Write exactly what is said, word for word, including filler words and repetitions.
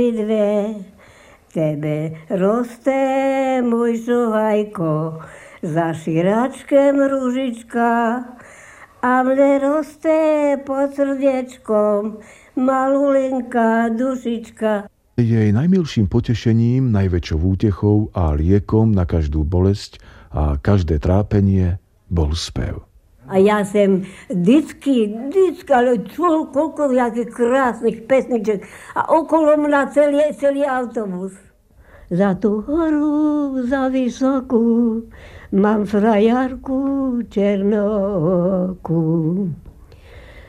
Dve, tebe roste môj šuhajko, za širačkem ružička, a mne roste pod srdiečkom malulinká dušička. Jej najmilším potešením, najväčšou útechou a liekom na každú bolesť a každé trápenie bol spev. A ja som vždycky, vždycky, ale čo, koľko jakých krásnych pesniček. A okolo mňa celý, celý autobus. Za tú horu, za vysokú, mám frajarku černokú.